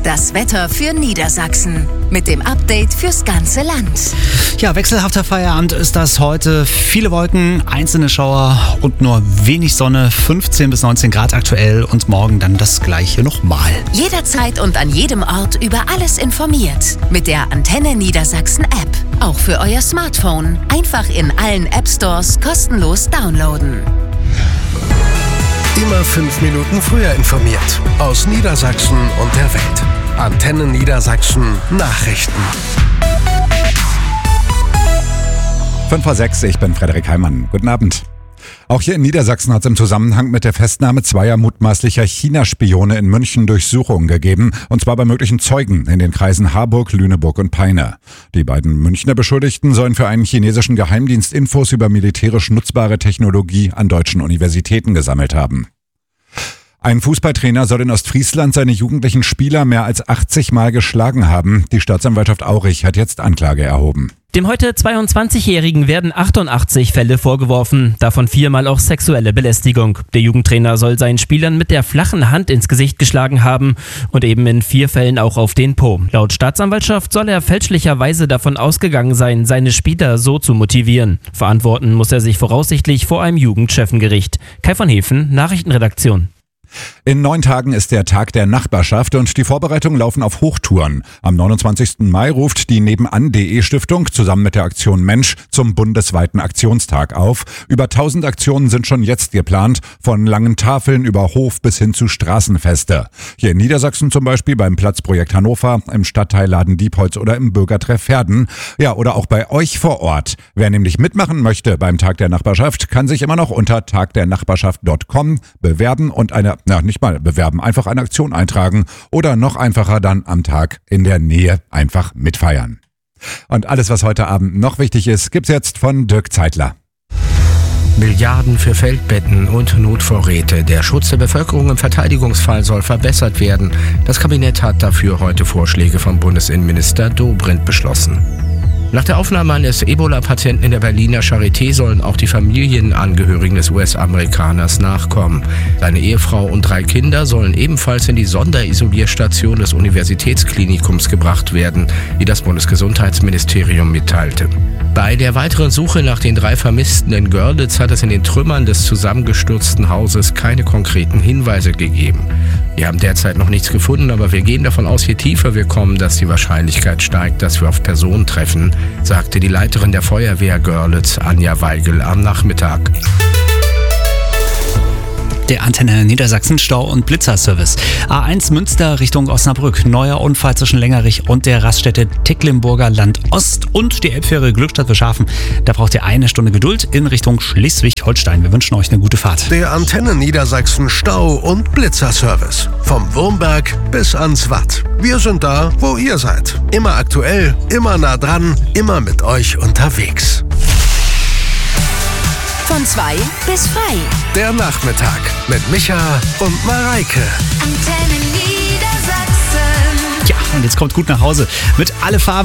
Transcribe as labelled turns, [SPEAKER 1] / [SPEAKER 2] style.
[SPEAKER 1] Das Wetter für Niedersachsen mit dem Update fürs ganze Land.
[SPEAKER 2] Ja, wechselhafter Feierabend ist das heute. Viele Wolken, einzelne Schauer und nur wenig Sonne. 15 bis 19 Grad aktuell und morgen dann das Gleiche nochmal.
[SPEAKER 1] Jederzeit und an jedem Ort über alles informiert. Mit der Antenne Niedersachsen App. Auch für euer Smartphone. Einfach in allen App Stores kostenlos downloaden.
[SPEAKER 3] Immer 5 Minuten früher informiert. Aus Niedersachsen und der Welt. Antenne Niedersachsen Nachrichten.
[SPEAKER 4] 5:06 Uhr, ich bin Frederik Heimann. Guten Abend. Auch hier in Niedersachsen hat es im Zusammenhang mit der Festnahme zweier mutmaßlicher China-Spione in München Durchsuchungen gegeben. Und zwar bei möglichen Zeugen in den Kreisen Harburg, Lüneburg und Peine. Die beiden Münchner Beschuldigten sollen für einen chinesischen Geheimdienst Infos über militärisch nutzbare Technologie an deutschen Universitäten gesammelt haben. Ein Fußballtrainer soll in Ostfriesland seine jugendlichen Spieler mehr als 80 Mal geschlagen haben. Die Staatsanwaltschaft Aurich hat jetzt Anklage erhoben.
[SPEAKER 5] Dem heute 22-Jährigen werden 88 Fälle vorgeworfen, davon 4-mal auch sexuelle Belästigung. Der Jugendtrainer soll seinen Spielern mit der flachen Hand ins Gesicht geschlagen haben und eben in 4 Fällen auch auf den Po. Laut Staatsanwaltschaft soll er fälschlicherweise davon ausgegangen sein, seine Spieler so zu motivieren. Verantworten muss er sich voraussichtlich vor einem Jugendchefengericht. Kai von Hefen, Nachrichtenredaktion.
[SPEAKER 4] In 9 Tagen ist der Tag der Nachbarschaft und die Vorbereitungen laufen auf Hochtouren. Am 29. Mai ruft die Nebenan.de Stiftung zusammen mit der Aktion Mensch zum bundesweiten Aktionstag auf. Über 1000 Aktionen sind schon jetzt geplant, von langen Tafeln über Hof bis hin zu Straßenfeste. Hier in Niedersachsen zum Beispiel beim Platzprojekt Hannover, im Stadtteilladen Diepholz oder im Bürgertreff Verden. Ja, oder auch bei euch vor Ort. Wer nämlich mitmachen möchte beim Tag der Nachbarschaft, kann sich immer noch unter tagdernachbarschaft.com bewerben und einfach eine Aktion eintragen oder noch einfacher dann am Tag in der Nähe einfach mitfeiern. Und alles, was heute Abend noch wichtig ist, gibt's jetzt von Dirk Zeitler.
[SPEAKER 6] Milliarden für Feldbetten und Notvorräte. Der Schutz der Bevölkerung im Verteidigungsfall soll verbessert werden. Das Kabinett hat dafür heute Vorschläge von Bundesinnenminister Dobrindt beschlossen. Nach der Aufnahme eines Ebola-Patienten in der Berliner Charité sollen auch die Familienangehörigen des US-Amerikaners nachkommen. Seine Ehefrau und 3 Kinder sollen ebenfalls in die Sonderisolierstation des Universitätsklinikums gebracht werden, wie das Bundesgesundheitsministerium mitteilte. Bei der weiteren Suche nach den 3 Vermissten in Görlitz hat es in den Trümmern des zusammengestürzten Hauses keine konkreten Hinweise gegeben. Wir haben derzeit noch nichts gefunden, aber wir gehen davon aus, je tiefer wir kommen, dass die Wahrscheinlichkeit steigt, dass wir auf Personen treffen, sagte die Leiterin der Feuerwehr Görlitz, Anja Weigel, am Nachmittag.
[SPEAKER 2] Der Antenne Niedersachsen Stau- und Blitzerservice. A1 Münster Richtung Osnabrück. Neuer Unfall zwischen Längerich und der Raststätte Tecklenburger Land Ost und die Elbfähre Glückstadt Beschafen. Da braucht ihr 1 Stunde Geduld in Richtung Schleswig-Holstein. Wir wünschen euch eine gute Fahrt.
[SPEAKER 3] Der Antenne Niedersachsen Stau- und Blitzerservice. Vom Wurmberg bis ans Watt. Wir sind da, wo ihr seid. Immer aktuell, immer nah dran, immer mit euch unterwegs.
[SPEAKER 1] Von 2 bis frei.
[SPEAKER 3] Der Nachmittag mit Micha und Mareike.
[SPEAKER 1] Antenne Niedersachsen.
[SPEAKER 2] Ja, und jetzt kommt gut nach Hause mit Alle Farben.